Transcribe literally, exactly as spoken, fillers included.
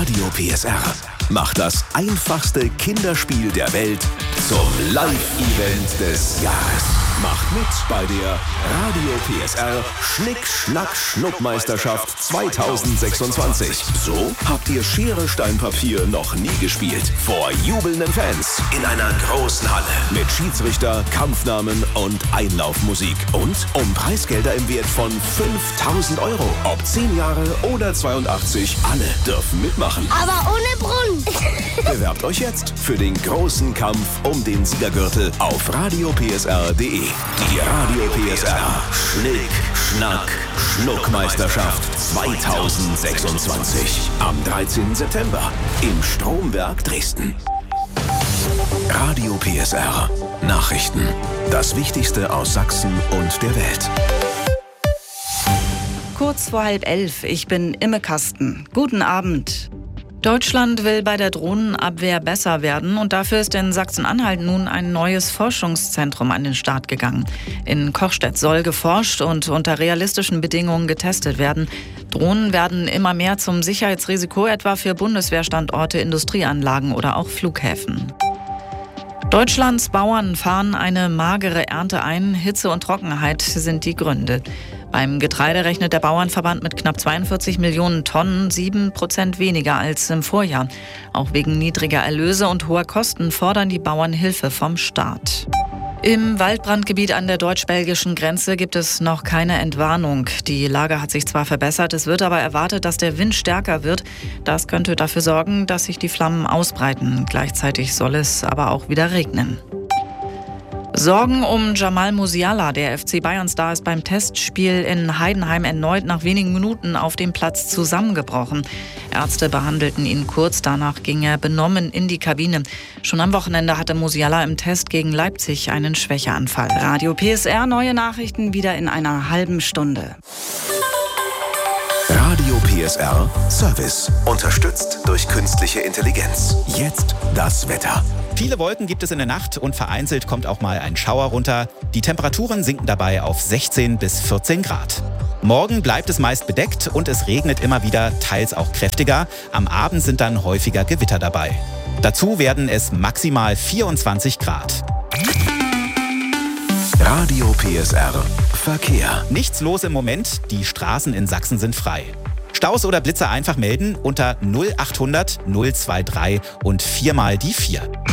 Radio P S R macht das einfachste Kinderspiel der Welt zum Live-Event des Jahres. Macht mit bei der Radio P S R Schnick, Schnack, Schnuck-Meisterschaft zweitausendsechsundzwanzig. So habt ihr Schere, Stein, Papier noch nie gespielt. Vor jubelnden Fans in einer großen Halle mit Schiedsrichter, Kampfnamen und Einlaufmusik. Und um Preisgelder im Wert von fünftausend Euro. Ob zehn Jahre oder zweiundachtzig, alle dürfen mitmachen. Aber ohne Brunnen. Bewerbt euch jetzt für den großen Kampf um den Siegergürtel auf radio p s r punkt d e. Die Radio P S R Schnick, Schnack, Schnuck-Meisterschaft zweitausendsechsundzwanzig. Am dreizehnten September im Stromwerk Dresden. Radio P S R Nachrichten. Das Wichtigste aus Sachsen und der Welt. Kurz vor halb elf, ich bin Imme Kasten. Guten Abend. Deutschland will bei der Drohnenabwehr besser werden und dafür ist in Sachsen-Anhalt nun ein neues Forschungszentrum an den Start gegangen. In Kochstedt soll geforscht und unter realistischen Bedingungen getestet werden. Drohnen werden immer mehr zum Sicherheitsrisiko, etwa für Bundeswehrstandorte, Industrieanlagen oder auch Flughäfen. Deutschlands Bauern fahren eine magere Ernte ein. Hitze und Trockenheit sind die Gründe. Beim Getreide rechnet der Bauernverband mit knapp zweiundvierzig Millionen Tonnen, sieben Prozent weniger als im Vorjahr. Auch wegen niedriger Erlöse und hoher Kosten fordern die Bauern Hilfe vom Staat. Im Waldbrandgebiet an der deutsch-belgischen Grenze gibt es noch keine Entwarnung. Die Lage hat sich zwar verbessert, es wird aber erwartet, dass der Wind stärker wird. Das könnte dafür sorgen, dass sich die Flammen ausbreiten. Gleichzeitig soll es aber auch wieder regnen. Sorgen um Jamal Musiala. Der F C Bayern-Star ist beim Testspiel in Heidenheim erneut nach wenigen Minuten auf dem Platz zusammengebrochen. Ärzte behandelten ihn kurz, danach ging er benommen in die Kabine. Schon am Wochenende hatte Musiala im Test gegen Leipzig einen Schwächeanfall. Radio P S R, neue Nachrichten wieder in einer halben Stunde. Radio P S R Service. Unterstützt durch künstliche Intelligenz. Jetzt das Wetter. Viele Wolken gibt es in der Nacht und vereinzelt kommt auch mal ein Schauer runter. Die Temperaturen sinken dabei auf sechzehn bis vierzehn Grad. Morgen bleibt es meist bedeckt und es regnet immer wieder, teils auch kräftiger. Am Abend sind dann häufiger Gewitter dabei. Dazu werden es maximal vierundzwanzig Grad. Radio P S R Verkehr. Nichts los im Moment, die Straßen in Sachsen sind frei. Staus oder Blitzer einfach melden unter null achthundert null drei drei und viermal die vier.